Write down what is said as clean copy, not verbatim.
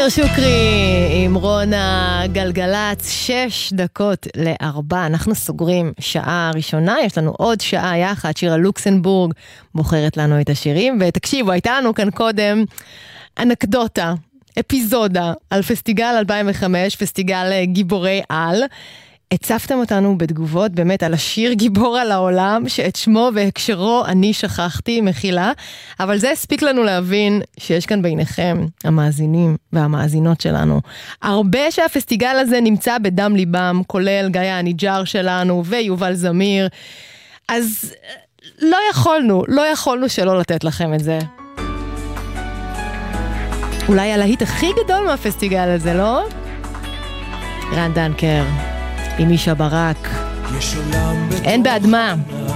עומר שוקרי עם רונה גלגלץ, 3:06. אנחנו סוגרים שעה ראשונה, יש לנו עוד שעה יחד. שירה לוקסנבורג בוחרת לנו את השירים, ותקשיבו, הייתה לנו כאן קודם אנקדוטה, אפיזודה על פסטיגל 2005, פסטיגל גיבורי על. הצפתם אותנו בתגובות באמת על השיר גיבור על העולם, שאת שמו והקשרו אני שכחתי, מחילה, אבל זה הספיק לנו להבין שיש כאן ביניכם, המאזינים והמאזינות שלנו, הרבה שהפסטיגל הזה נמצא בדם ליבם, כולל גיא הניג'ר שלנו ויובל זמיר, אז לא יכולנו שלא לתת לכם את זה. אולי הלהיט הכי גדול מהפסטיגל הזה, לא? רן דנקר עם אישה ברק, אין בעד מה.